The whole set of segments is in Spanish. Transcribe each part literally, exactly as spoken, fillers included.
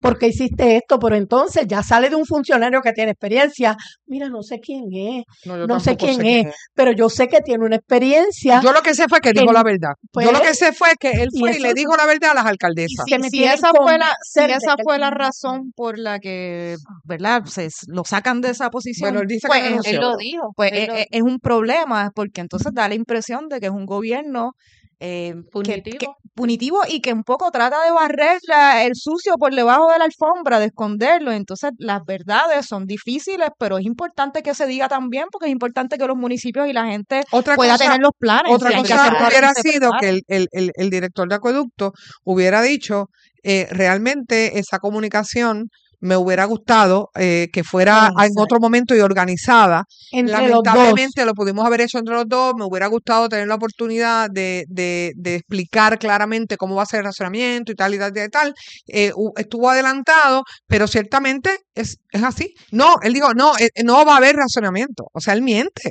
¿por qué hiciste esto? Pero entonces ya sale de un funcionario que tiene experiencia. Mira, no sé quién es, No, yo no sé tampoco quién sé quién es, es. pero yo sé que tiene una experiencia. Yo lo que sé fue que dijo en- la verdad. pues, Yo lo que sé fue que él y fue y, eso le es- dijo la verdad a las Y alcaldesas. si, que me si tienen esa fue la, si convencer de esa que- fue la razón por la que, ¿verdad? Se s- lo sacan de esa posición. Bueno, él dice pues que es, renunció. Él lo dijo. pues él es, lo- es- es un problema, porque entonces da la impresión de que es un gobierno eh, que- Punitivo. que- punitivo y que un poco trata de barrer la- el sucio por debajo de la alfombra, de esconderlo. Entonces las verdades son difíciles, pero es importante que se diga también, porque es importante que los municipios y la gente Otra pueda cosa, tener los planes. otra y hay que cosa aceptar hubiera ese sido plan. que el, el, el, el director de acueducto hubiera dicho, eh, realmente esa comunicación me hubiera gustado eh, que fuera en Exacto. otro momento y organizada. entre los dos. Lamentablemente lo pudimos haber hecho entre los dos. Me hubiera gustado tener la oportunidad de, de, de explicar claramente cómo va a ser el racionamiento y tal y tal y tal. Eh, hu- estuvo adelantado, pero ciertamente es, es así. No, él dijo, no, eh, no va a haber racionamiento. O sea, él miente.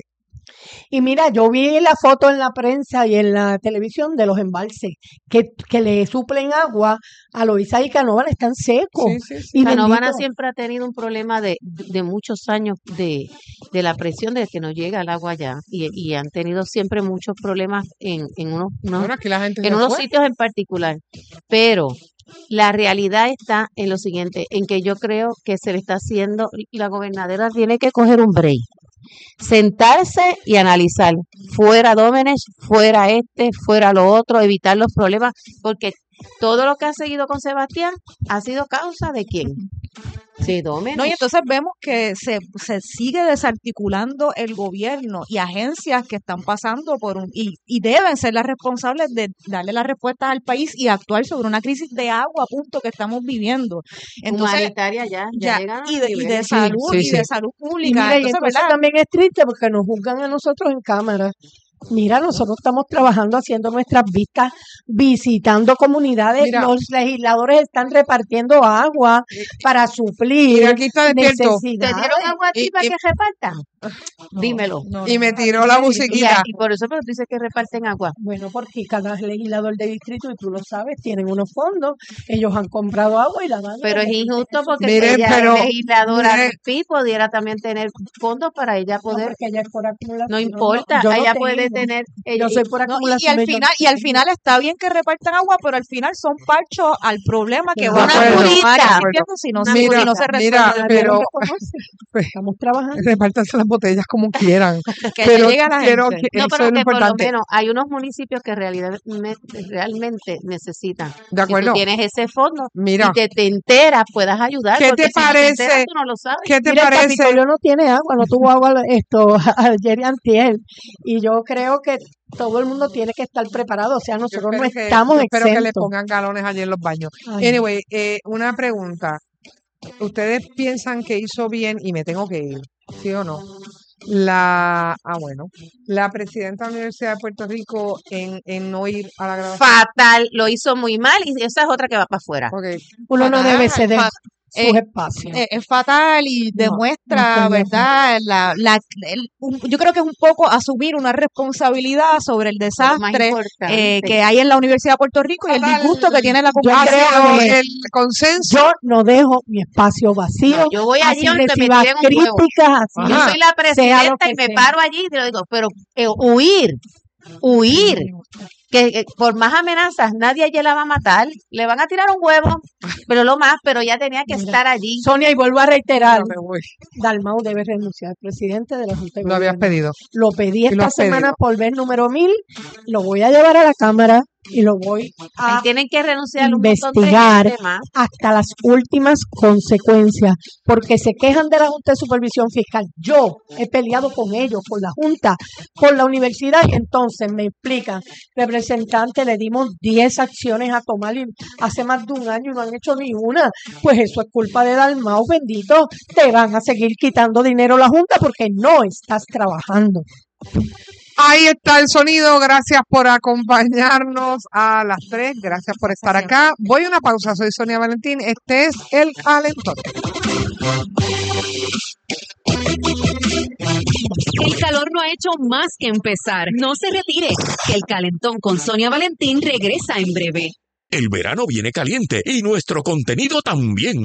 Y mira, yo vi la foto en la prensa y en la televisión de los embalses que, que le suplen agua a Loíza y Canóvana, están secos. Sí, sí, sí. Y Canóvana bendito, siempre ha tenido un problema de, de muchos años de, de la presión de que no llega el agua allá y, y han tenido siempre muchos problemas en, en unos, unos- Bueno, aquí la gente en se unos fue. sitios en particular. Pero la realidad está en lo siguiente, en que yo creo que se le está haciendo, la gobernadora tiene que coger un break, sentarse y analizar, fuera Domenech, fuera este, fuera lo otro, evitar los problemas, porque todo lo que ha seguido con Sebastián ha sido causa de quién, de Domenech. No, y entonces vemos que se, se sigue desarticulando el gobierno y agencias que están pasando por un, y, y deben ser las responsables de darle las respuestas al país y actuar sobre una crisis de agua, punto, que estamos viviendo. Entonces, Humanitaria ya, ya, ya, llegan a y de, y de niveles. salud, sí, y de sí. salud y pública. mira, y Entonces, entonces ¿verdad? también es triste porque nos juzgan a nosotros en cámara. Mira, nosotros estamos trabajando, haciendo nuestras vistas, visitando comunidades. Mira. Los legisladores están repartiendo agua para suplir Mira, aquí está despierto. ¿Te necesidades. dieron agua a ti Y- para y- que repartan? No, Dímelo. no, Y no. me tiró la Y, musiquita. y por eso pero tú dices que reparten agua. Bueno, porque cada legislador de distrito, y tú lo sabes, tienen unos fondos, ellos han comprado agua y la van a Pero es repartir. injusto porque Miren, ella pero- es legisladora miren. del P I B, pudiera también tener fondos para ella No, poder. porque ella es por acumulación. No importa, yo no ella puede tengo. tener. Yo ella- soy por No, y, y acumulación. al yo final, no y al tengo. final está bien que repartan agua, pero al final son parchos al problema que De va a acuerdo, continuar de acuerdo. existiendo si no, Una si Mira, no se resuelve. mira, Nadie pero- lo reconoce. pues, Estamos trabajando. repártanse las botellas como quieran. que pero le llegue a la quiero gente. que No, eso pero es lo que por lo importante. menos hay unos municipios que realidad, me- realmente necesitan. De acuerdo. Si tú tienes ese fondo Mira, y te, te enteras, puedas ayudar. ¿Qué porque te si no te enteras, parece? tú no lo sabes. ¿Qué te Mira, el parece? Capitolio no tiene agua, no tuvo agua esto ayer y antier. Y yo creo que todo el mundo tiene que estar preparado. O sea, Yo nosotros no espero que, estamos yo espero que les exentos. pongan galones allí en los baños. Ay, Anyway, eh, una pregunta. ¿Ustedes piensan que hizo bien, y me tengo que ir, sí o no? La, ah, bueno, la presidenta de la Universidad de Puerto Rico en, en no ir a la grabación. Fatal, lo hizo muy mal y esa es otra que va para afuera. Ok, uno no fatal, debe ceder fa- sus eh, espacios. Eh, es fatal y No, no demuestra, estoy de ¿verdad? La, la, el- un- yo creo que es un poco asumir una responsabilidad sobre el Lo más desastre eh, importante. que hay en la Universidad de Puerto Rico y el Fatal. disgusto que tiene la ha comunidad. creo sido que- el consenso. Yo no dejo mi espacio vacío. No, yo voy allí así aunque me reciba tiren un huevo. críticas, así Yo Ajá. soy la sea lo presidenta que y me sea. paro allí y te lo digo, pero eh, huir, huir, que, que por más amenazas nadie allí la va a matar, le van a tirar un huevo, pero lo más, pero ya tenía que Mira. estar allí. Sonia, y vuelvo a reiterar, No me voy. Dalmau debe renunciar, presidente de la Junta de Lo habías Gobierno. pedido. Lo pedí Y lo esta has pedido. semana por vez número mil, lo voy a llevar a la Cámara y lo voy Ahí a tienen que renunciar un montón de investigar gente más. hasta las últimas consecuencias, porque se quejan de la Junta de Supervisión Fiscal. Yo he peleado con ellos, con la Junta, con la universidad, y entonces me explican, representante, le dimos diez acciones a tomar y hace más de un año y no han hecho ni una. Pues eso es culpa de Dalmau, bendito. Te van a seguir quitando dinero la Junta porque no estás trabajando. Ahí está el sonido. Gracias por acompañarnos a las tres. Gracias por estar acá. Voy a una pausa. Soy Sonia Valentín. Este es El Calentón. El calor no ha hecho más que empezar. No se retire, que el calentón con Sonia Valentín regresa en breve. El verano viene caliente y nuestro contenido también.